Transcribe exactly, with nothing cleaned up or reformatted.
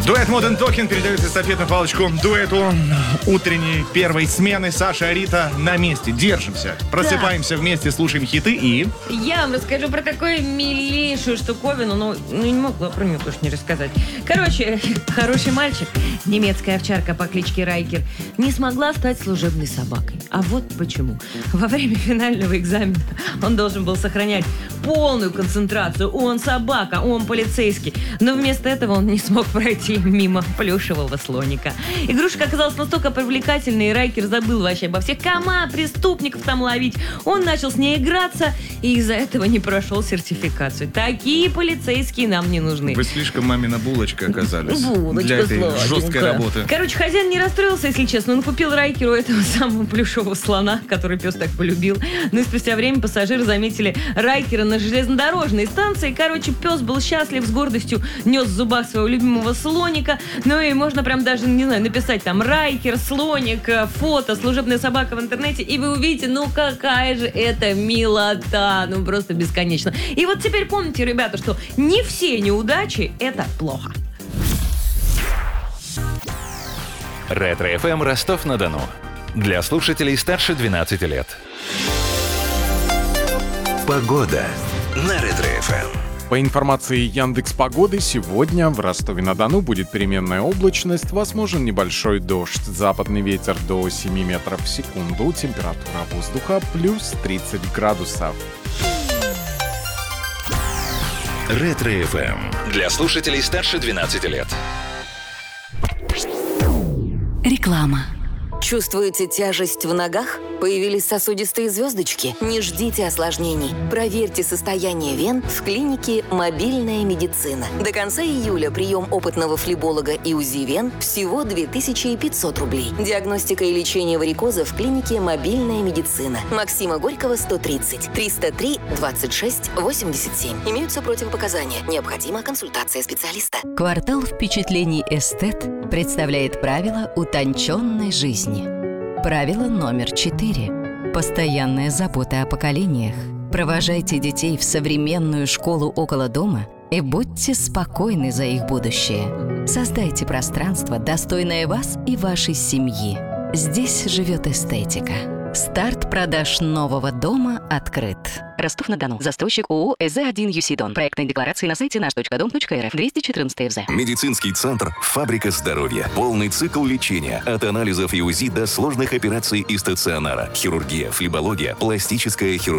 Дуэт Modern Talking передает эстафетную палочку дуэту утренней первой смены. Саша и Рита на месте. Держимся. Просыпаемся да. вместе, слушаем хиты и... Я вам расскажу про такую милейшую штуковину. Ну, ну не могла про нее тоже не рассказать. Короче, хороший мальчик, немецкая овчарка по кличке Райкер, не смогла стать служебной собакой. А вот почему. Во время финального экзамена он должен был сохранять полную концентрацию. Он собака, он полицейский. Но вместо этого он не смог пройти мимо плюшевого слоника. Игрушка оказалась настолько привлекательной, и Райкер забыл вообще обо всех. Кама, преступников там ловить. Он начал с ней играться, и из-за этого не прошел сертификацию. Такие полицейские нам не нужны. Вы слишком мамина булочка оказались. Булочка для этой сладенькая. жесткой работы. Короче, хозяин не расстроился, если честно. Он купил Райкеру этого самого плюшевого слона, который пес так полюбил. Ну и спустя время пассажиры заметили Райкера на железнодорожной станции. Короче, пес был счастлив, с гордостью нес в зубах своего любимого слоника. Ну и можно прям даже, не знаю, написать там Райкер, слоник, фото, служебная собака в интернете, и вы увидите, ну какая же это милота, ну просто бесконечно. И вот теперь помните, ребята, что не все неудачи – это плохо. Ретро-эф эм Ростов-на-Дону. Для слушателей старше двенадцати лет. Погода на Ретро-эф эм. По информации Яндекс.Погоды, сегодня в Ростове-на-Дону будет переменная облачность, возможен небольшой дождь, западный ветер до семи метров в секунду, температура воздуха плюс тридцать градусов. Ретро-эф эм. Для слушателей старше двенадцати лет. Реклама. Чувствуете тяжесть в ногах? Появились сосудистые звездочки? Не ждите осложнений. Проверьте состояние вен в клинике «Мобильная медицина». До конца июля прием опытного флеболога и УЗИ вен всего две тысячи пятьсот рублей. Диагностика и лечение варикоза в клинике «Мобильная медицина». Максима Горького, сто тридцать, триста три двадцать шесть восемьдесят семь. Имеются противопоказания. Необходима консультация специалиста. Квартал впечатлений «Эстет» представляет правила утонченной жизни. Правило номер четыре. Постоянная забота о поколениях. Провожайте детей в современную школу около дома и будьте спокойны за их будущее. Создайте пространство, достойное вас и вашей семьи. Здесь живет эстетика. Старт продаж нового дома открыт. Ростов-на-Дону. Застройщик ООО ЭЗ один Юсидон. Проектные декларации на сайте наш точка дом точка эр эф. двести четырнадцать ЭФЗ. Медицинский центр «Фабрика здоровья». Полный цикл лечения. От анализов и УЗИ до сложных операций и стационара. Хирургия, флебология, пластическая хирургия.